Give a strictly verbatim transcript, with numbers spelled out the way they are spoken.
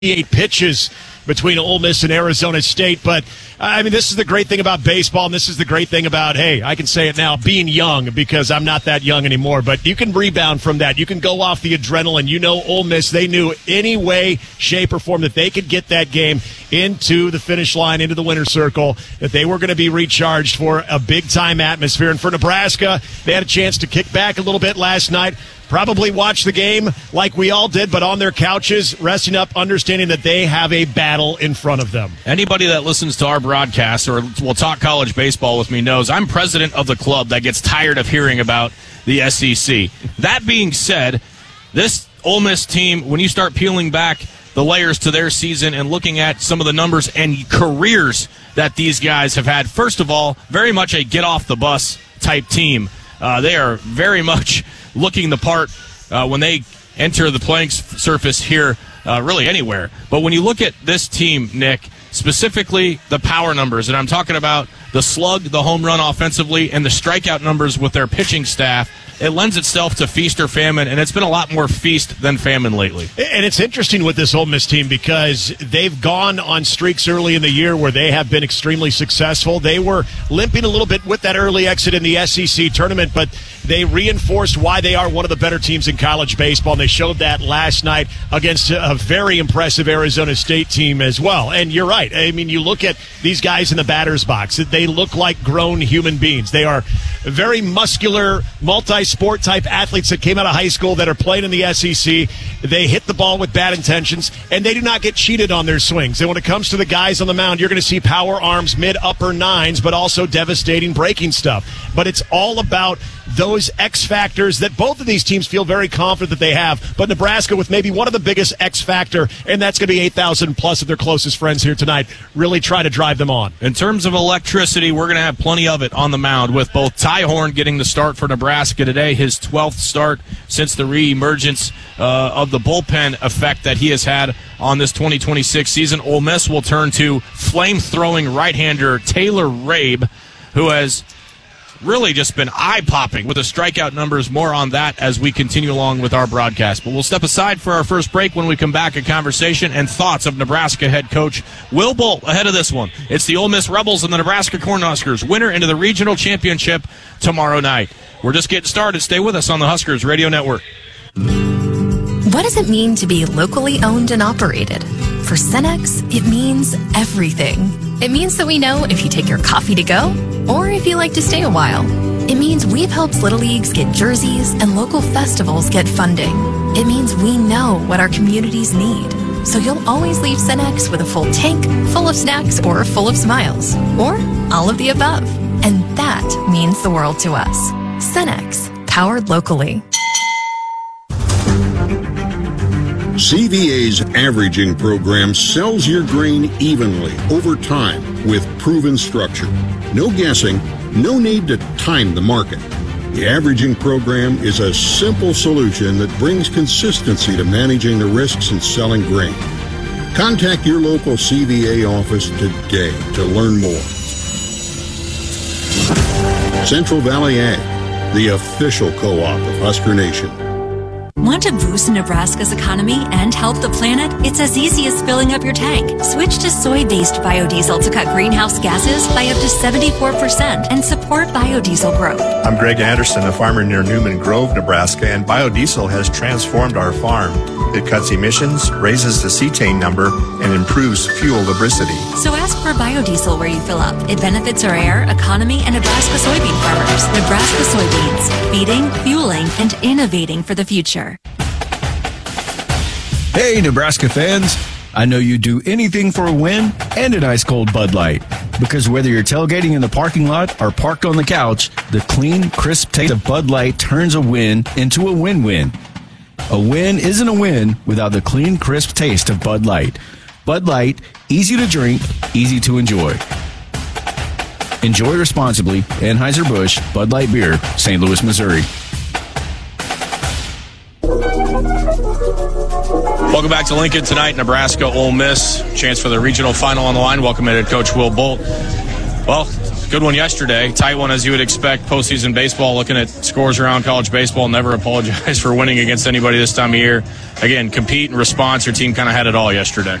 Eight pitches between Ole Miss and Arizona State. But, I mean, this is the great thing about baseball, and this is the great thing about, hey, I can say it now, being young, because I'm not that young anymore. But you can rebound from that. You can go off the adrenaline. You know Ole Miss, they knew any way, shape, or form that they could get that game into the finish line, into the winner's circle, that they were going to be recharged for a big-time atmosphere. And for Nebraska, they had a chance to kick back a little bit last night. Probably watch the game like we all did, but on their couches, resting up, understanding that they have a battle in front of them. Anybody that listens to our broadcast or will talk college baseball with me knows I'm president of the club that gets tired of hearing about the S E C. That being said, this Ole Miss team, when you start peeling back the layers to their season and looking at some of the numbers and careers that these guys have had, first of all, very much a get-off-the-bus type team. Uh, they are very much looking the part uh, when they enter the playing surface here, uh, really anywhere. But when you look at this team, Nick, specifically the power numbers, and I'm talking about the slug, the home run offensively, and the strikeout numbers with their pitching staff, it lends itself to feast or famine, and it's been a lot more feast than famine lately. And it's interesting with this Ole Miss team because they've gone on streaks early in the year where they have been extremely successful. They were limping a little bit with that early exit in the S E C tournament, but they reinforced why they are one of the better teams in college baseball, and they showed that last night against a very impressive Arizona State team as well. And you're right. I mean, you look at these guys in the batter's box. They look like grown human beings. They are very muscular, multi-sport type athletes that came out of high school that are playing in the S E C. They hit the ball with bad intentions, and they do not get cheated on their swings. And when it comes to the guys on the mound, you're going to see power arms, mid-upper nines, but also devastating breaking stuff. But it's all about those X factors that both of these teams feel very confident that they have. But Nebraska with maybe one of the biggest X factor, and that's going to be eight thousand plus of their closest friends here tonight, really try to drive them on. In terms of electricity, we're going to have plenty of it on the mound with both Ty Horn getting the start for Nebraska today, his twelfth start since the reemergence uh, of the bullpen effect that he has had on this twenty twenty-six season. Ole Miss will turn to flame-throwing right-hander Taylor Rabe, who has really just been eye-popping with the strikeout numbers. More on that as we continue along with our broadcast. But we'll step aside for our first break. When we come back, a conversation and thoughts of Nebraska head coach Will Bolt ahead of this one. It's the Ole Miss Rebels and the Nebraska Cornhuskers, winner into the regional championship tomorrow night. We're just getting started. Stay with us on the Huskers Radio Network. What does it mean to be locally owned and operated? For Cenex, it means everything. It means that we know if you take your coffee to go or if you like to stay a while. It means we've helped Little Leagues get jerseys and local festivals get funding. It means we know what our communities need. So you'll always leave Cenex with a full tank, full of snacks, or full of smiles. Or all of the above. And that means the world to us. Cenex, powered locally. C V A's averaging program sells your grain evenly over time with proven structure. No guessing, no need to time the market. The averaging program is a simple solution that brings consistency to managing the risks in selling grain. Contact your local C V A office today to learn more. Central Valley Ag, the official co-op of Husker Nation. Want to boost Nebraska's economy and help the planet? It's as easy as filling up your tank. Switch to soy-based biodiesel to cut greenhouse gases by up to seventy-four percent and support biodiesel growth. I'm Greg Anderson, a farmer near Newman Grove, Nebraska, and biodiesel has transformed our farm. It cuts emissions, raises the cetane number, and improves fuel lubricity. So ask for biodiesel where you fill up. It benefits our air, economy, and Nebraska soybean farmers. Nebraska soybeans, feeding, fueling, and innovating for the future. Hey, Nebraska fans. I know you do anything for a win and an ice cold Bud Light. Because whether you're tailgating in the parking lot or parked on the couch, the clean, crisp taste of Bud Light turns a win into a win-win. A win isn't a win without the clean, crisp taste of Bud Light. Bud Light, easy to drink, easy to enjoy. Enjoy responsibly. Anheuser-Busch, Bud Light Beer, Saint Louis, Missouri. Welcome back to Lincoln tonight. Nebraska, Ole Miss. Chance for the regional final on the line. Welcome head coach Will Bolt. Well, good one yesterday. Tight one as you would expect. Postseason baseball, looking at scores around college baseball. Never apologize for winning against anybody this time of year. Again, compete and response. Your team kind of had it all yesterday.